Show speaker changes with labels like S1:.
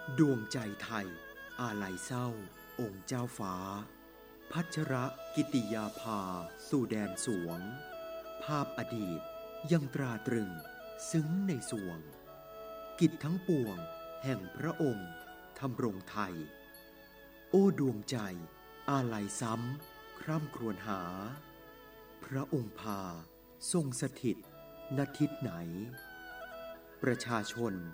S1: ดวงใจไทยอาลัยเศร้าองค์เจ้าฟ้าพัชรกิติยาภาสู่แดนสวงภาพอดีตยังตราตรึงซึ้งในสวงกิจทั้งปวงแห่งพระองค์ทำรงไทยโอ้ดวงใจอาลัยซ้ำคร่ำครวญหาพระองค์พาทรงสถิตณทิศไหนประชาชน